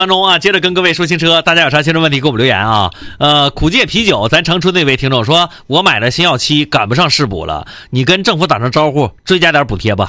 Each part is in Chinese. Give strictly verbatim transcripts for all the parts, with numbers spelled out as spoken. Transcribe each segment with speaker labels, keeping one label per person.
Speaker 1: 当中啊，接着跟各位说新车，大家有啥新车问题给我们留言啊。呃，苦界啤酒，咱长春那位听众说，我买了新药七，赶不上试补了，你跟政府打声招呼，追加点补贴吧。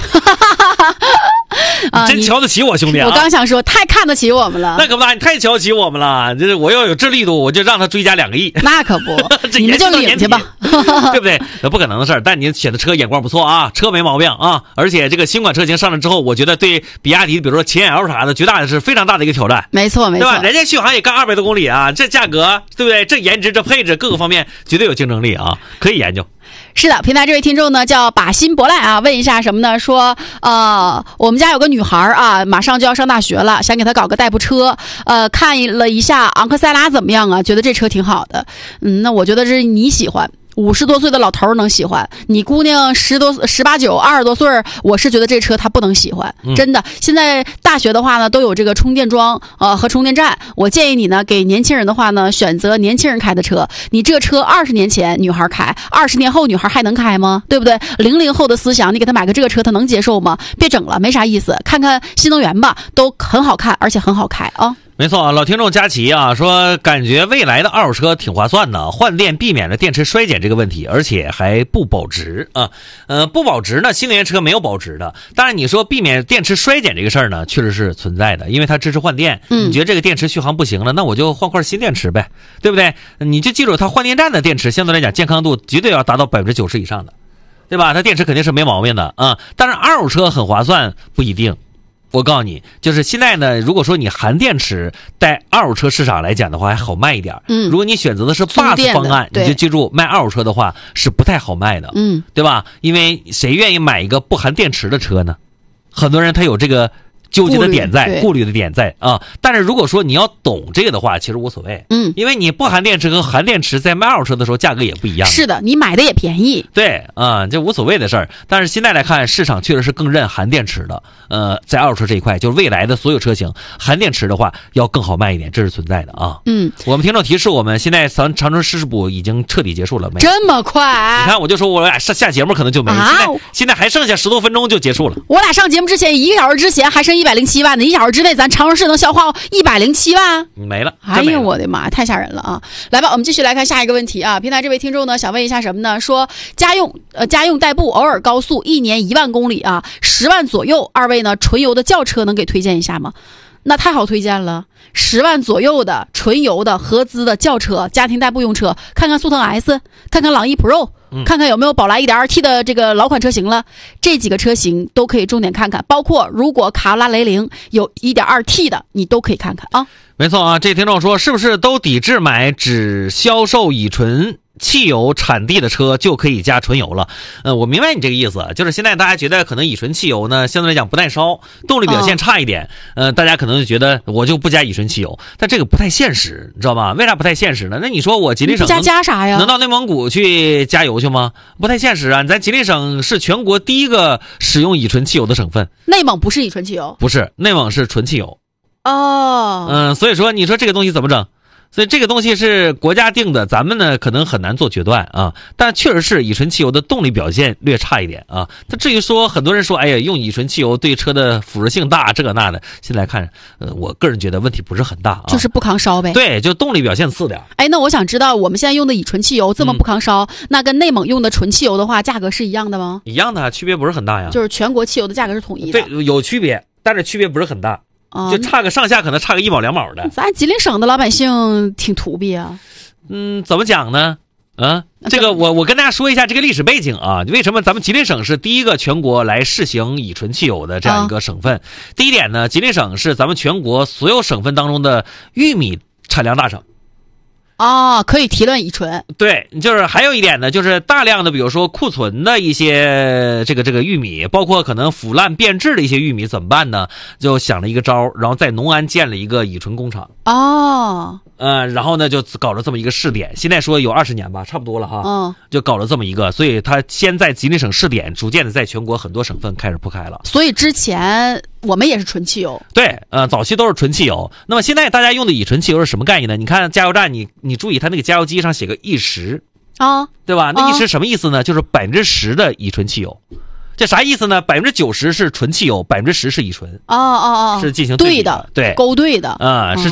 Speaker 2: 啊、
Speaker 1: 真瞧得起我兄弟啊！
Speaker 2: 我刚想说，太看得起我们了。
Speaker 1: 那可不大，你太瞧得起我们了。就是我要有这力度，我就让他追加两个亿。
Speaker 2: 那可不，你们就领去吧，
Speaker 1: 对不对？那不可能的事儿。但你选的车眼光不错啊，车没毛病啊。而且这个新款车型上来之后，我觉得对比亚迪，比如说秦 L 啥的，绝大的是非常大的一个挑战。
Speaker 2: 没错，没错，
Speaker 1: 对吧？人家续航也干二百多公里啊，这价格对不对？这颜值、这配置各个方面绝对有竞争力啊，可以研究。
Speaker 2: 是的，平台这位听众呢叫把心博赖啊，问一下什么呢？说呃，我们家有个女孩啊，马上就要上大学了，想给她搞个代步车，呃，看了一下昂克赛拉怎么样啊？觉得这车挺好的，嗯，那我觉得是你喜欢。五十多岁的老头能喜欢，你姑娘十多十八九二十多岁，我是觉得这车她不能喜欢，
Speaker 1: 嗯、
Speaker 2: 真的。现在大学的话呢，都有这个充电桩呃和充电站，我建议你呢，给年轻人的话呢，选择年轻人开的车。你这车二十年前女孩开，二十年后女孩还能开吗？对不对？零零后的思想，你给她买个这个车，她能接受吗？别整了，没啥意思。看看新能源吧，都很好看，而且很好开啊。
Speaker 1: 没错啊，老听众佳琪啊说，感觉未来的二手车挺划算的，换电避免了电池衰减这个问题，而且还不保值啊。呃，不保值呢，新能源车没有保值的。当然，你说避免电池衰减这个事儿呢，确实是存在的，因为它支持换电。嗯，你觉得这个电池续航不行了，那我就换块新电池呗，对不对？你就记住，它换电站的电池相对来讲健康度绝对要达到百分之九十以上的，对吧？它电池肯定是没毛病的啊。但是二手车很划算不一定。我告诉你，就是现在呢，如果说你含电池在二手车市场来讲的话，还好卖一点。嗯，如果你选择的是 B U S 方案，你就记住卖二手车的话是不太好卖的。嗯，对吧？因为谁愿意买一个不含电池的车呢？很多人他有这个纠结的点在，顾虑的点在啊。但是如果说你要懂这个的话，其实无所谓。嗯，因为你不含电池和含电池在卖二手车的时候价格也不一样。
Speaker 2: 是的，你买的也便宜。
Speaker 1: 对啊，这无所谓的事儿。但是现在来看，市场确实是更认含电池的。呃，在二手车这一块，就是未来的所有车型含电池的话要更好卖一点，这是存在的啊。嗯，我们听众提示我们，现在咱长春试补已经彻底结束了，没
Speaker 2: 这么快？
Speaker 1: 你看，我就说我俩上下节目可能就没了、啊，现在现在还剩下十多分钟就结束了。
Speaker 2: 我俩上节目之前一个小时之前还剩一百零七万呢，一小时之内咱长春市能消化一百零七万，
Speaker 1: 没了。
Speaker 2: 哎呀，我的妈，太吓人了啊！来吧，我们继续来看下一个问题啊。平台这位听众呢，想问一下什么呢？说家用呃家用代步偶尔高速，一年一万公里啊，十万左右，二位呢纯油的轿车能给推荐一下吗？那太好推荐了，十万左右的纯油的合资的轿车，家庭代步用车，看看速腾 S， 看看朗逸 Pro，、嗯、看看有没有宝来 一点二 T 的这个老款车型了。这几个车型都可以重点看看，包括如果卡罗拉雷凌有 一点二 T 的，你都可以看看啊。
Speaker 1: 没错啊，这听众说是不是都抵制买只销售乙醇汽油产地的车就可以加纯油了？呃，我明白你这个意思，就是现在大家觉得可能乙醇汽油呢相对来讲不耐烧，动力表现差一点，呃，大家可能就觉得我就不加乙醇汽油，但这个不太现实，你知道吗？为啥不太现实呢？那你说我吉林省
Speaker 2: 加加啥呀？
Speaker 1: 能到内蒙古去加油去吗？不太现实啊！咱吉林省是全国第一个使用乙醇汽油的省份。
Speaker 2: 内蒙不是乙醇汽油？
Speaker 1: 不是，内蒙是纯汽油。
Speaker 2: 哦，
Speaker 1: 嗯，所以说你说这个东西怎么整？所以这个东西是国家定的，咱们呢可能很难做决断啊。但确实是乙醇汽油的动力表现略差一点啊。它至于说很多人说，哎呀，用乙醇汽油对车的腐蚀性大，这个那的，现在看，呃，我个人觉得问题不是很大啊，
Speaker 2: 就是不抗烧呗。
Speaker 1: 对，就动力表现次点。
Speaker 2: 哎，那我想知道，我们现在用的乙醇汽油这么不抗烧，嗯、那跟内蒙用的纯汽油的话，价格是一样的吗？
Speaker 1: 一样的，区别不是很大呀。
Speaker 2: 就是全国汽油的价格是统一的。
Speaker 1: 对，有区别，但是区别不是很大。就差个上下，可能差个一毛两毛的。
Speaker 2: 咱吉林省的老百姓挺土逼啊。
Speaker 1: 嗯，怎么讲呢？啊，这个我我跟大家说一下这个历史背景啊。为什么咱们吉林省是第一个全国来试行乙醇汽油的这样一个省份？啊、第一点呢，吉林省是咱们全国所有省份当中的玉米产量大省。
Speaker 2: 哦，可以提炼乙醇。
Speaker 1: 对，就是还有一点呢，就是大量的比如说库存的一些这个这个玉米，包括可能腐烂变质的一些玉米怎么办呢？就想了一个招，然后在农安建了一个乙醇工厂。
Speaker 2: 哦，
Speaker 1: 呃，然后呢就搞了这么一个试点，现在说有二十年吧，差不多了哈。嗯，就搞了这么一个，所以它先在吉林省试点，逐渐的在全国很多省份开始铺开了。
Speaker 2: 所以之前我们也是纯汽油。
Speaker 1: 对，呃，早期都是纯汽油。那么现在大家用的乙醇汽油是什么概念呢？你看加油站，你你注意它那个加油机上写个一十啊，对吧？那一十什么意思呢？就是百分之十的乙醇汽油。 这啥意思呢？百分之九十是纯汽油，百分之十是乙醇。
Speaker 2: 哦哦哦，
Speaker 1: 是进行对比
Speaker 2: 对的，
Speaker 1: 对，
Speaker 2: 勾兑的
Speaker 1: 啊、是。